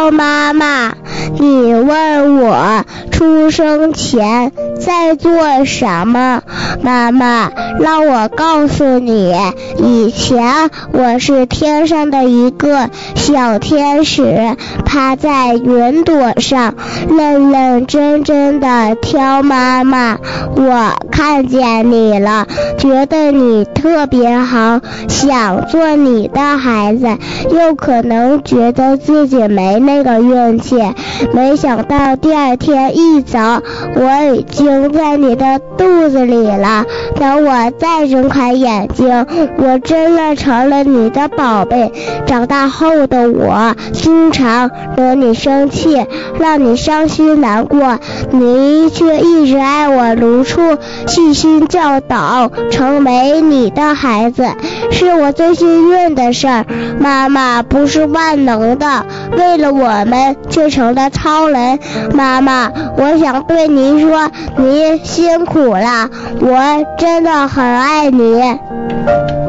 妈妈，你问我出生前在做什么？妈妈，让我告诉你，以前我是天上的一个小天使，趴在云朵上，认认真真的挑妈妈。我看见你了，觉得你特别好，想做你的孩子，又可能觉得自己没那个运气。没想到第二天一早，我已经在你的肚子里了。等我再睁开眼睛，我真的成了你的宝贝。长大后的我，经常惹你生气，让你伤心难过，你却一直爱我如初，细心教导，成为你的孩子，是我最幸运的事儿。妈妈不是万能的，为了我们却成了超人。妈妈，我想对您说，您辛苦了，我真的很爱你。